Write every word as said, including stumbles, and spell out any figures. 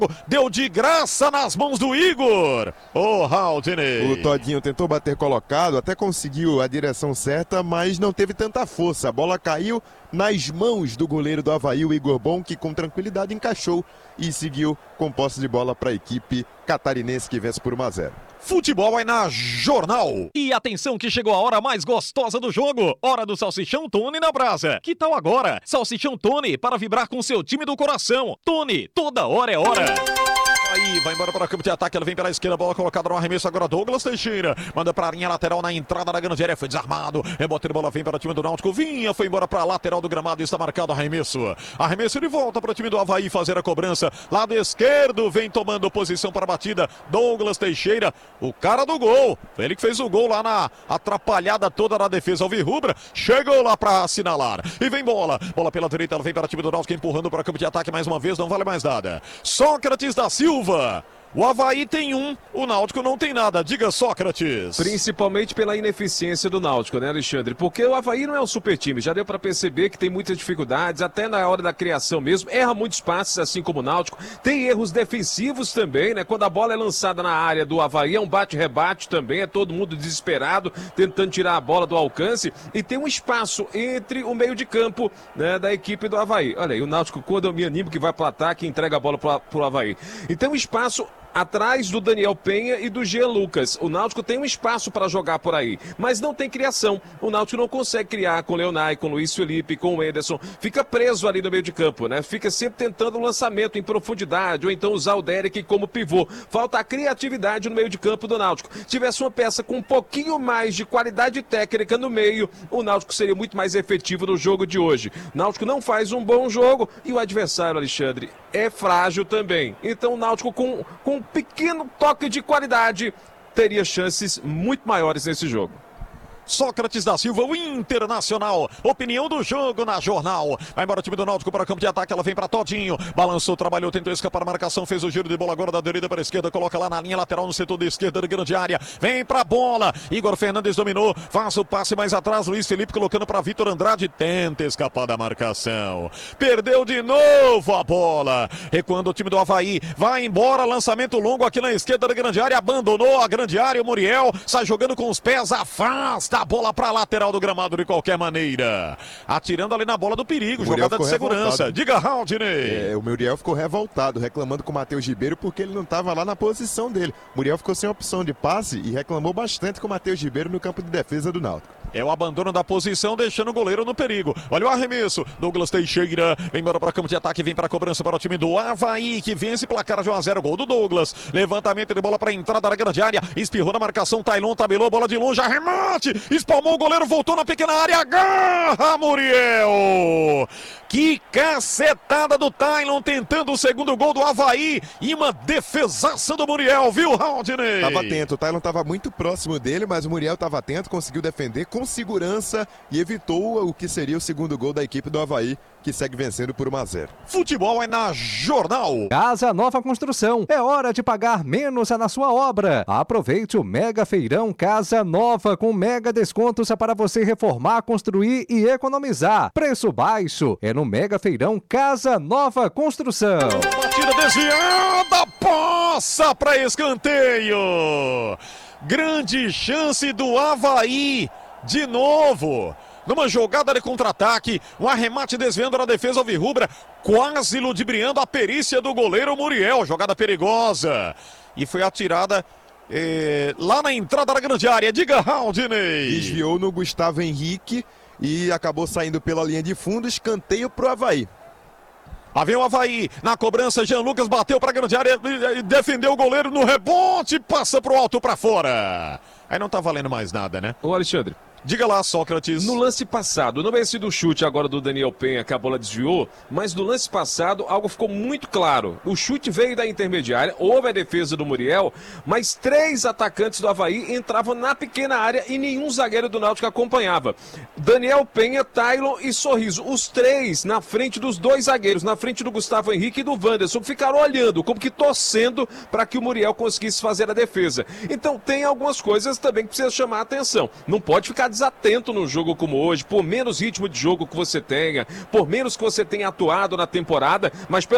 Deu de graça nas mãos do Igor. Ô, Haldney. O Todinho tentou bater colocado, até conseguiu a direção certa, mas não teve tanta força. A bola caiu nas mãos do goleiro do Avaí, o Igor Bom, que com tranquilidade encaixou e seguiu com posse de bola para a equipe catarinense que vence por um a zero. Futebol é na Jornal. E atenção que chegou a hora mais gostosa do jogo. Hora do Salsichão Tony na brasa. Que tal agora? Salsichão Tony para vibrar com seu time do coração. Tony, toda hora é hora. Aí, vai embora para o campo de ataque, ele vem pela esquerda, bola colocada no arremesso, agora Douglas Teixeira, manda para a linha lateral na entrada da grande área, foi desarmado, rebote de bola vem para o time do Náutico, Vinha, foi embora para a lateral do gramado, está marcado arremesso, arremesso de volta para o time do Avaí fazer a cobrança, lado esquerdo, vem tomando posição para a batida, Douglas Teixeira, o cara do gol, foi ele que fez o gol lá na atrapalhada toda na defesa alvirrubra, chegou lá para assinalar, e vem bola, bola pela direita, ela vem para o time do Náutico, empurrando para o campo de ataque mais uma vez, não vale mais nada, Sócrates da Silva, o Avaí tem um, o Náutico não tem nada. Diga, Sócrates. Principalmente pela ineficiência do Náutico, né, Alexandre? Porque o Avaí não é um super time. Já deu para perceber que tem muitas dificuldades, até na hora da criação mesmo. Erra muitos passes, assim como o Náutico. Tem erros defensivos também, né? Quando a bola é lançada na área do Avaí, é um bate-rebate também. É todo mundo desesperado, tentando tirar a bola do alcance. E tem um espaço entre o meio de campo, né, da equipe do Avaí. Olha aí, o Náutico, quando eu me animo que vai para o ataque, entrega a bola para o Avaí. Então, um espaço atrás do Daniel Penha e do Jean Lucas. O Náutico tem um espaço para jogar por aí, mas não tem criação. O Náutico não consegue criar com o Leonai, com o Luiz Felipe, com o Ederson. Fica preso ali no meio de campo, né? Fica sempre tentando um lançamento em profundidade, ou então usar o Derek como pivô. Falta a criatividade no meio de campo do Náutico. Se tivesse uma peça com um pouquinho mais de qualidade técnica no meio, o Náutico seria muito mais efetivo no jogo de hoje. O Náutico não faz um bom jogo e o adversário, Alexandre, é frágil também. Então o Náutico com, com um pequeno toque de qualidade teria chances muito maiores nesse jogo. Sócrates da Silva, o Internacional, opinião do jogo na Jornal, vai embora o time do Náutico para o campo de ataque, ela vem para Todinho, balançou, trabalhou, tentou escapar a marcação, fez o giro de bola agora da direita para a esquerda, coloca lá na linha lateral no setor da esquerda da grande área, vem para a bola, Igor Fernandes dominou, faz o passe mais atrás, Luiz Felipe colocando para Vitor Andrade, tenta escapar da marcação, perdeu de novo a bola, recuando o time do Avaí, vai embora, lançamento longo aqui na esquerda da grande área, abandonou a grande área, o Muriel sai jogando com os pés, afasta a bola para a lateral do gramado de qualquer maneira. Atirando ali na bola do perigo, jogada de segurança. Revoltado. Diga, Haldney. É, o Muriel ficou revoltado, reclamando com o Matheus Ribeiro porque ele não estava lá na posição dele. O Muriel ficou sem opção de passe e reclamou bastante com o Matheus Ribeiro no campo de defesa do Náutico. É o abandono da posição, deixando o goleiro no perigo. Olha o arremesso. Douglas Teixeira vem embora para o campo de ataque, vem para a cobrança para o time do Avaí, que vence placar de um a zero. Gol do Douglas. Levantamento de bola para a entrada da grande área. Espirrou na marcação, Tailon tabelou, bola de longe, arremate. Espalmou o goleiro, voltou na pequena área. Agarra, Muriel. Que cacetada do Tailon, tentando o segundo gol do Avaí. E uma defesaça do Muriel, viu, Haldney? Tava atento, o Tailon estava muito próximo dele, mas o Muriel estava atento, conseguiu defender com segurança e evitou o que seria o segundo gol da equipe do Avaí, que segue vencendo por um a zero. Futebol é na Jornal. Casa Nova Construção. É hora de pagar menos na sua obra. Aproveite o Mega Feirão Casa Nova com mega descontos para você reformar, construir e economizar. Preço baixo é no Mega Feirão Casa Nova Construção. Batida desviada, passa para escanteio. Grande chance do Avaí de novo. Numa jogada de contra-ataque, um arremate desviando na defesa alvirrubra, quase ludibriando a perícia do goleiro Muriel. Jogada perigosa. E foi atirada eh, lá na entrada da grande área. Diga, Haldney. Desviou no Gustavo Henrique e acabou saindo pela linha de fundo. Escanteio pro Avaí. Lá vem o Avaí, na cobrança, Jean Lucas bateu para a grande área e defendeu o goleiro no rebote, passa pro alto para fora. Aí não tá valendo mais nada, né? Ô, Alexandre. Diga lá, Sócrates. No lance passado, não é esse do chute agora do Daniel Penha que a bola desviou, mas no lance passado algo ficou muito claro. O chute veio da intermediária, houve a defesa do Muriel, mas três atacantes do Avaí entravam na pequena área e nenhum zagueiro do Náutico acompanhava. Daniel Penha, Tailon e Sorriso, os três na frente dos dois zagueiros, na frente do Gustavo Henrique e do Wanderson, ficaram olhando, como que torcendo para que o Muriel conseguisse fazer a defesa. Então tem algumas coisas também que precisa chamar a atenção. Não pode ficar desatento num jogo como hoje, por menos ritmo de jogo que você tenha, por menos que você tenha atuado na temporada, mas pelo